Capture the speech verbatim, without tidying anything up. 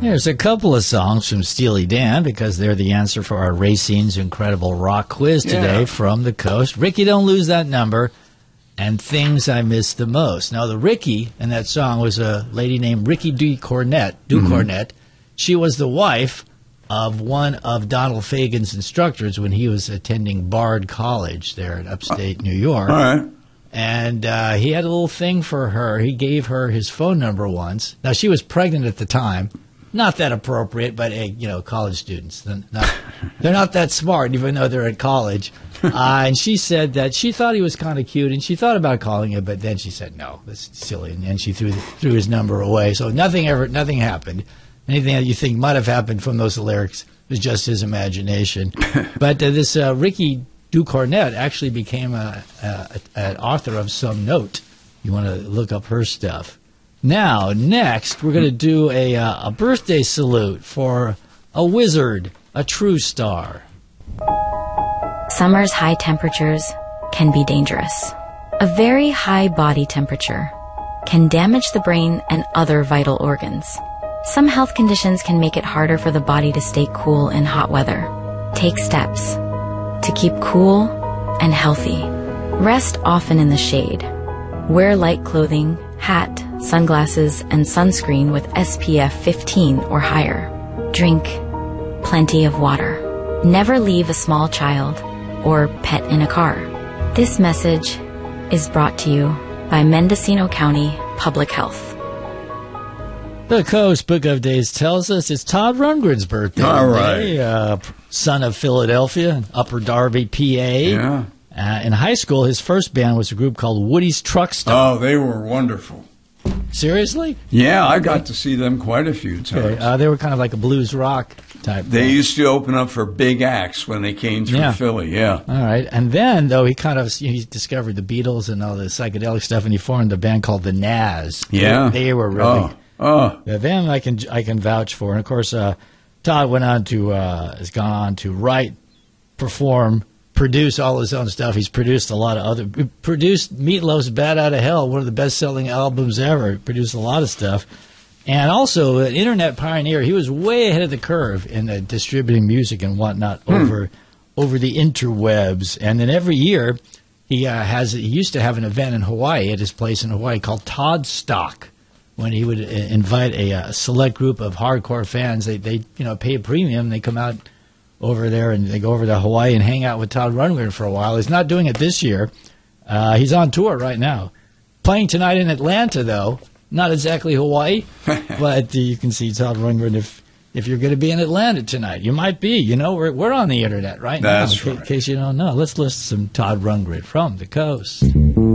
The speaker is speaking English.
There's a couple of songs from Steely Dan because they're the answer for our Racine's Incredible Rock Quiz today Yeah. from the coast. Ricky, Don't Lose That Number, and Things I Miss the Most. Now, the Ricky in that song was a lady named Ricky D. Cornett, Du Mhm. Cornett. She was the wife of one of Donald Fagen's instructors when he was attending Bard College there in upstate New York. All right. And uh, he had a little thing for her. He gave her his phone number once. Now, she was pregnant at the time. Not that appropriate, but, hey, you know, college students, they're not, they're not that smart, even though they're at college. Uh, and she said that she thought he was kind of cute, and she thought about calling him, but then she said, no, that's silly. And then she threw, the, threw his number away. So nothing ever, nothing happened. Anything that you think might have happened from those lyrics was just his imagination. But uh, this uh, Ricky Du Cornett actually became a, a, a, an author of some note. You want to look up her stuff. Now, next, we're going to do a, uh, a birthday salute for a wizard, a true star. Summer's high temperatures can be dangerous. A very high body temperature can damage the brain and other vital organs. Some health conditions can make it harder for the body to stay cool in hot weather. Take steps to keep cool and healthy. Rest often in the shade. Wear light clothing, hat, sunglasses, and sunscreen with S P F fifteen or higher. Drink plenty of water. Never leave a small child or pet in a car. This message is brought to you by Mendocino County Public Health. The Coast Book of Days tells us it's Todd Rundgren's birthday. All right. today, uh, son of Philadelphia, Upper Darby, P A. Yeah. Uh, in high school, his first band was a group called Woody's Truck Stop. Oh, they were wonderful. Seriously? Yeah, I got to see them quite a few times. Okay. Uh, they were kind of like a blues rock type. They band. used to open up for Big Acts when they came through Yeah. Philly. Yeah. All right. And then, though, he kind of he discovered the Beatles and all the psychedelic stuff, and he formed a band called the Nazz. Yeah. They, they were really... Oh. Oh. Yeah, them I can I can vouch for. And, of course, uh, Todd went on to uh, has gone on to write, perform, produce all his own stuff. He's produced a lot of other produced Meatloaf's "Bad Out of Hell," one of the best-selling albums ever. He produced a lot of stuff, and also an internet pioneer. He was way ahead of the curve in uh, distributing music and whatnot Hmm. over over the interwebs. And then every year he uh, has he used to have an event in Hawaii at his place in Hawaii called Todd Stock, when he would uh, invite a, uh select group of hardcore fans. They they you know pay a premium. They come out over there and they go over to Hawaii and hang out with Todd Rundgren for a while. He's not doing it this year. Uh, he's on tour right now. Playing tonight in Atlanta, though. Not exactly Hawaii, but uh, you can see Todd Rundgren if if you're going to be in Atlanta tonight. You might be. You know, we're we're on the internet right That's now. In, right. in case you don't know, let's listen to some Todd Rundgren from the coast.